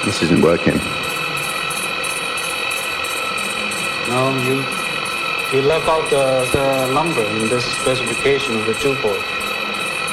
This isn't working. No, you left out the number in this specification of the tube board.